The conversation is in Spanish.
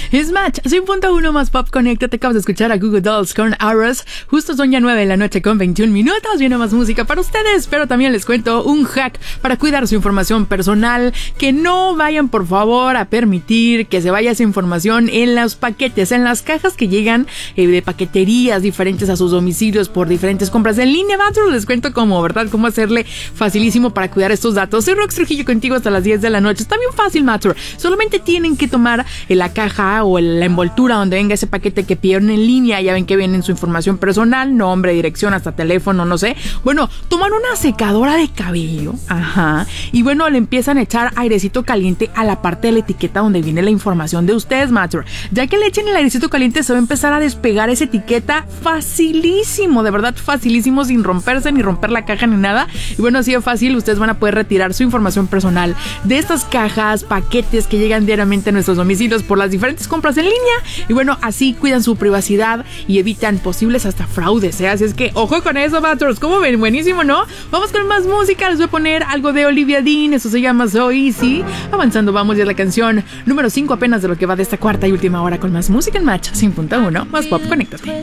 Es Match 100.1 más Pop Connect. Te acabas de escuchar a Google Dolls con Hours. Justo son ya 9 de la noche con 21 minutos. Viene más música para ustedes, pero también les cuento un hack para cuidar su información personal. Que no vayan, por favor, a permitir que se vaya esa información en los paquetes, en las cajas que llegan de paqueterías diferentes a sus domicilios por diferentes compras en línea. Les cuento cómo, ¿verdad? Cómo hacerle facilísimo para cuidar estos datos. Soy Rox Trujillo contigo hasta las 10 de la noche. Está bien fácil, Matter. Solamente tienen que tomar la caja o la envoltura donde venga ese paquete que pidieron en línea. Ya ven que viene su información personal, nombre, dirección, hasta teléfono, no sé. Bueno, toman una secadora de cabello. Ajá. Y bueno, le empiezan a echar airecito caliente a la parte de la etiqueta donde viene la información de ustedes, Matter. Ya que le echen el airecito caliente, se va a empezar a despegar esa etiqueta facilísimo, de verdad facilísimo, sin romperse ni romper la caja ni nada. Y bueno, así de fácil ustedes van a poder retirar su información personal de estas cajas, paquetes que llegan diariamente a nuestros domicilios por las diferentes compras en línea. Y bueno, así cuidan su privacidad y evitan posibles hasta fraudes, ¿eh? Así es que ojo con eso, Batters. ¿Cómo ven? Buenísimo, ¿no? Vamos con más música. Les voy a poner algo de Olivia Dean. Eso se llama So Easy. Avanzando, vamos ya a la canción número 5 apenas de lo que va de esta cuarta y última hora con más música en Match 100.1 más Pop. Conéctate.